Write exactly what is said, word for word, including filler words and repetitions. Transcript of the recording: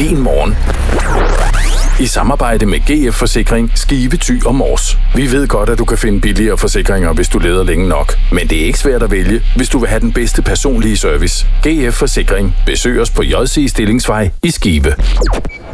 Din morgen. I samarbejde med G F Forsikring, Skive, Thy og Mors. Vi ved godt, at du kan finde billigere forsikringer, hvis du leder længe nok. Men det er ikke svært at vælge, hvis du vil have den bedste personlige service. G F Forsikring. Besøg os på J C Stillingsvej i Skive.